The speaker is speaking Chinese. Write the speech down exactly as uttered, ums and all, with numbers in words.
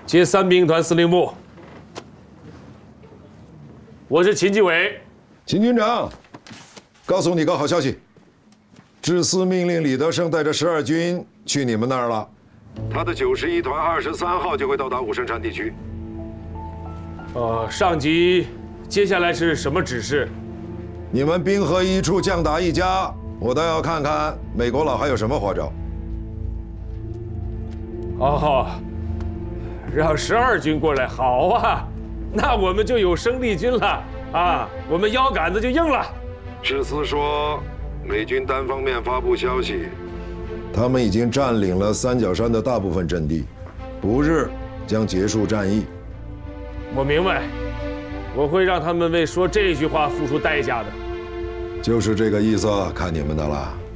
接三兵团司令部，我是秦继伟。 秦军长，告诉你个好消息，致司命令李德胜带着十二军去你们那儿了。他的九十一团二十三号就会到达武胜山地区。 呃，上级，接下来是什么指示？ 你们兵合一处，将打一家。我倒要看看美国佬还有什么花招。 哦，让十二军过来，好啊，那我们就有生力军了啊，我们腰杆子就硬了。 致司说，美军单方面发布消息，他们已经占领了三角山的大部分阵地，不日将结束战役。 我明白，我会让他们为说这句话付出代价的。 就是这个意思，看你们的了。